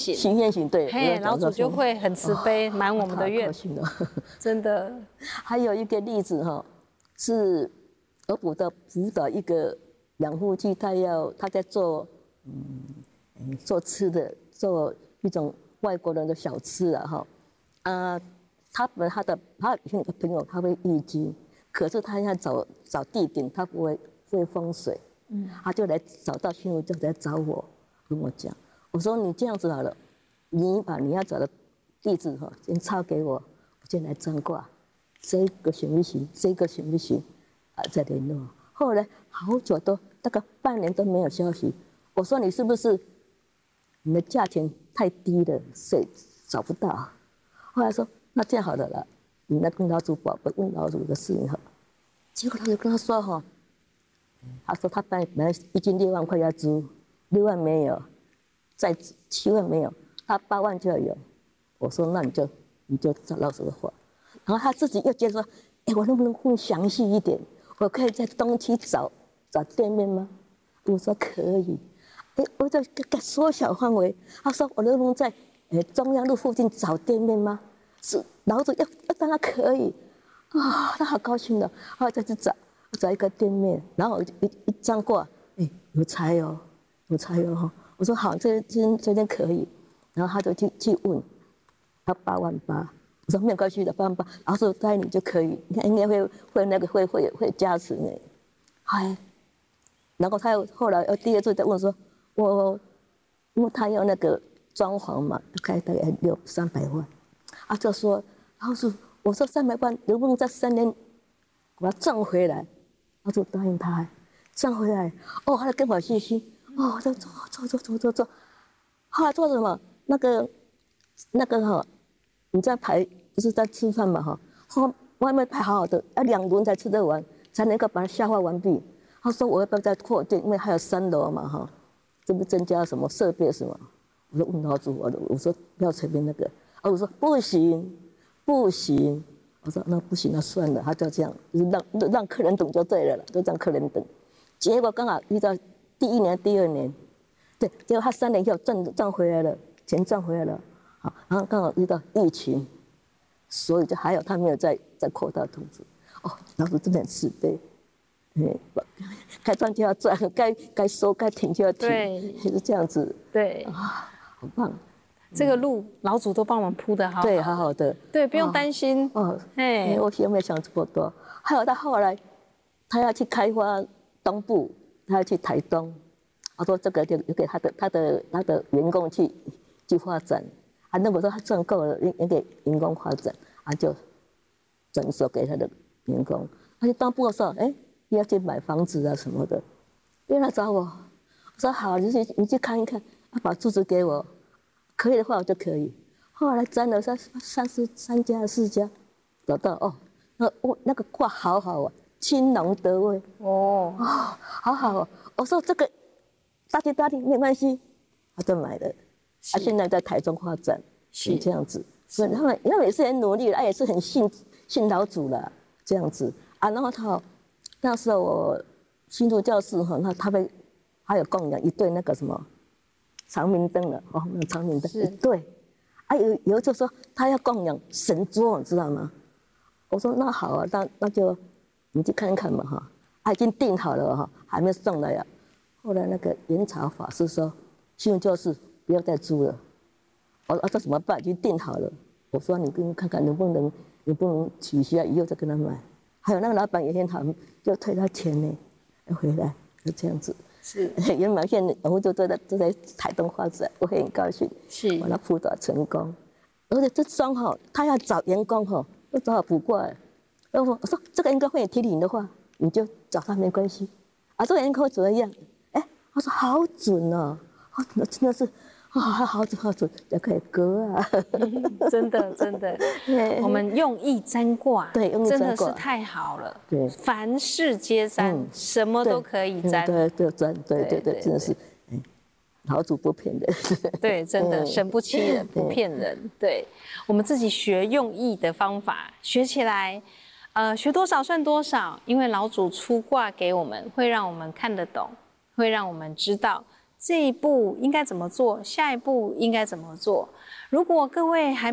型， 许愿型对， 嘿，老祖就会很慈悲，满我们的愿，真的。 还有一个例子哈，是俄国的辅导一个养父亲，他在做做吃的，做一种外国人的小吃啊哈，他有个朋友他会易经，可是他要找地点，他不会风水，他就来找到新竹，就来找我，跟我讲，我说你这样子好了，你把你要找的地址哈先抄给我，我先来占卦，这个行不行？这个行不行？再联络。后来好久都大概半年都没有消息，我说你是不是你的价钱太低了，所以找不到？后来说那这样好了啦，你来跟老祖宝贝问老祖的事情好。结果他就跟他说哈，他说他本来一斤6万块要租，6万没有，再7万没有，他8万就要有。我说那你就找老祖的话，然后他自己又接着说，哎，我能不能问详细一点？我可以在东区找店面吗？我说可以。哎，我就给他缩小范围。他说我能不能在中央路附近找店面吗？是老祖要当然可以。他好高兴的，后来再去找一个店面，然后一张过，哎，有财哦，有财哦哈。我说好，这件可以，然后他就去问，他8万8。我说没有关系的，8万8，老祖带你就可以，你看应该会加持呢。哎，然后他后来第二次再问说，因为他要那个装潢嘛，大概300万，就说老祖，我说300万能不能在3年把它挣回来？老祖答应他，挣回来，他就跟我信心，就做，后来做什么？那个哈。你在排不是在吃饭嘛哈，外面排好好的，要2轮才吃得完，才能够把它消化完毕。他说我要不要再扩建，因为还有3楼嘛哈，这不增加什么设备什么？我说问老祖，我说不要随便那个，我说不行，我说那不行，那算了，他就这样，就是让客人等就对了，就让客人等。结果刚好遇到第1年、第2年，对，结果他3年以后赚回来了，钱赚回来了。然后刚好遇到疫情，所以就还有他没有再扩大投资。老祖真的很慈悲，该赚就要赚，该收该停就要停，是这样子。 对， 好棒。 这个路老祖都帮我们铺得好， 对，好好的， 对，不用担心。 我有没有想这么多？还有到后来，他要去开发东部，他要去台东，他说这个就留给他的员工去发展。那我说他赚够了，也给员工发展，就转手给他的员工。他去当部的时候，要去买房子啊什么的，又来找我。我说好，你去看一看，把住址给我，可以的话我就可以。后来占了3家4家，找到那个卦好好啊，青龙得位好好哦。我说这个大体没关系，他就买了。现在在台中发展，是这样子。所以他们也是很努力的，也是很信老祖了，这样子然后那时候我新竹教室他会还有供养一对那个什么长明灯了那个长明灯一对有就说他要供养神桌，你知道吗？我说那好啊，那就你去看看嘛已经订好了还没送来呀。后来那个元朝法师说，新竹教室不要再租了。这怎么办？已经订好了。我说你跟看看能不能取消，以后再跟他买。还有那个老板也很好，就退他钱呢，回来就这样子。 是， 元满县我就在台东发展，我很高兴。 是， 把他辅导成功。而且这庄他要找员工都找好补过来。我说这个应该会有提领的话，你就找他没关系。这个员工怎么样？他说好准哦，真的是。好准，就可以割啊！ 真的，我们用意占卦， 对，用意占卦真的是太好了。 对， 凡事皆占，什么都可以占。 对，占，对，真的是，老祖不骗人。 对，真的，神不欺人，不骗人。对，我们自己学用意的方法，学起来，学多少算多少，因为老祖出卦给我们，会让我们看得懂，会让我们知道这一步应该怎么做，下一步应该怎么做。如果各位还